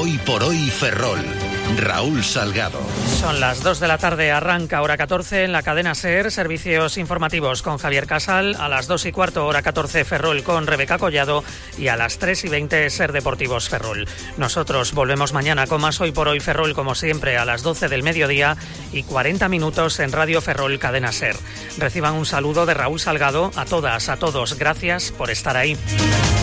Hoy por hoy Ferrol. Raúl Salgado. Son las 2 de la tarde, arranca hora 14 en la cadena SER, servicios informativos con Javier Casal, a las 2:15 hora 14 Ferrol con Rebeca Collado y a las 3:20 SER Deportivos Ferrol. Nosotros volvemos mañana con más Hoy por hoy Ferrol, como siempre a las 12 del mediodía y 40 minutos en Radio Ferrol Cadena SER. Reciban un saludo de Raúl Salgado. A todas, a todos, gracias por estar ahí.